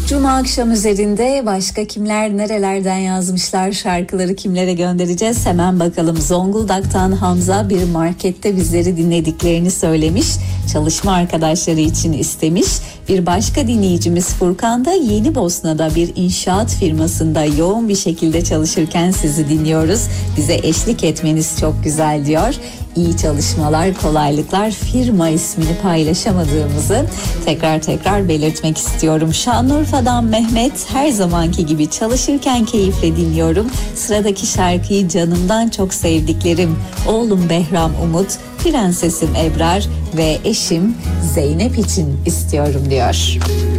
Cuma akşam üzerinde başka kimler nerelerden yazmışlar, şarkıları kimlere göndereceğiz hemen bakalım. Zonguldak'tan Hamza bir markette bizleri dinlediklerini söylemiş, çalışma arkadaşları için istemiş. Bir başka dinleyicimiz Furkan da Yenibosna'da bir inşaat firmasında yoğun bir şekilde çalışırken sizi dinliyoruz. Bize eşlik etmeniz çok güzel diyor. İyi çalışmalar, kolaylıklar. Firma ismini paylaşamadığımızı tekrar belirtmek istiyorum. Şanlıurfa'dan Mehmet, her zamanki gibi çalışırken keyifle dinliyorum. Sıradaki şarkıyı canımdan çok sevdiklerim oğlum Behram Umut, prensesim Ebrar ve eşim Zeynep için istiyorum diyor.